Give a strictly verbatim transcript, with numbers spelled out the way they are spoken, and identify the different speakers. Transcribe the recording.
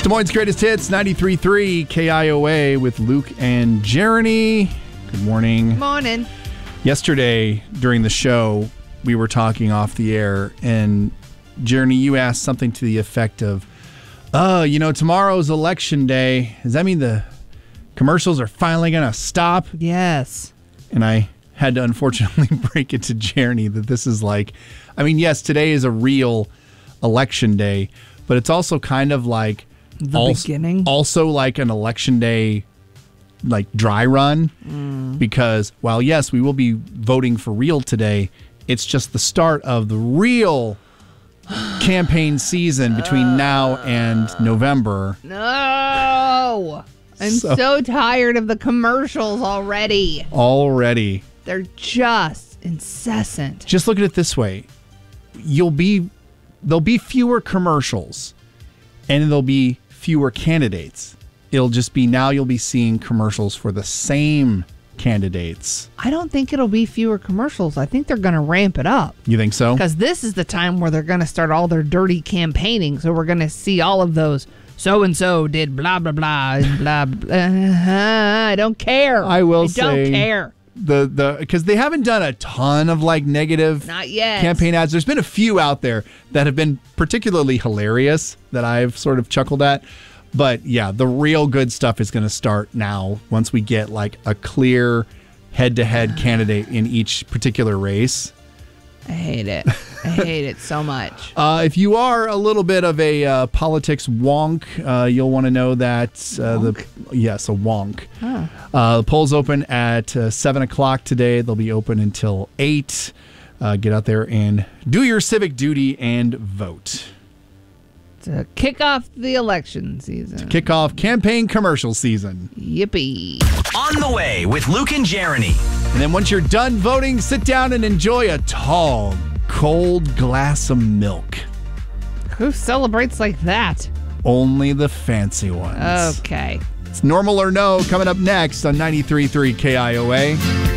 Speaker 1: Des Moines' greatest hits, ninety-three point three K I O A with Luke and Jeremy. Good morning.
Speaker 2: Morning.
Speaker 1: Yesterday, during the show, we were talking off the air, and Jeremy, you asked something to the effect of, oh, you know, tomorrow's election day. Does that mean the commercials are finally going to stop?
Speaker 2: Yes.
Speaker 1: And I had to unfortunately break it to Jeremy that this is like, I mean, yes, today is a real election day, but it's also kind of like
Speaker 2: the
Speaker 1: also,
Speaker 2: beginning.
Speaker 1: Also like an election day like dry run mm. because while yes, we will be voting for real today, it's just the start of the real campaign season between uh, now and November.
Speaker 2: No! I'm so, so tired of the commercials already.
Speaker 1: Already.
Speaker 2: They're just incessant.
Speaker 1: Just look at it this way. You'll be there'll be fewer commercials and there'll be fewer candidates. It'll just be now you'll be seeing commercials for the same candidates.
Speaker 2: I don't think it'll be fewer commercials. I think they're going to ramp it up.
Speaker 1: You think so?
Speaker 2: Because this is the time where they're going to start all their dirty campaigning. So we're going to see all of those so-and-so did blah, blah, blah, and blah, blah. Uh, I don't care.
Speaker 1: I will
Speaker 2: I
Speaker 1: say.
Speaker 2: don't care.
Speaker 1: The the because they haven't done a ton of like negative
Speaker 2: Not yet.
Speaker 1: campaign ads. There's been a few out there that have been particularly hilarious that I've sort of chuckled at. But yeah, the real good stuff is going to start now once we get like a clear head-to-head candidate in each particular race.
Speaker 2: I hate it. I hate it so much.
Speaker 1: Uh, if you are a little bit of a uh, politics wonk, uh, you'll want to know that uh, the yes, a wonk. Huh. Uh, the polls open at uh, seven o'clock today. They'll be open until eight. Uh, get out there and do your civic duty and vote.
Speaker 2: To kick off the election season.
Speaker 1: To kick off campaign commercial season.
Speaker 2: Yippee.
Speaker 3: On the way with Luke and Jeremy.
Speaker 1: And then once you're done voting, sit down and enjoy a tall, cold glass of milk.
Speaker 2: Who celebrates like that?
Speaker 1: Only the fancy ones.
Speaker 2: Okay.
Speaker 1: It's Normal or No coming up next on ninety-three point three K I O A.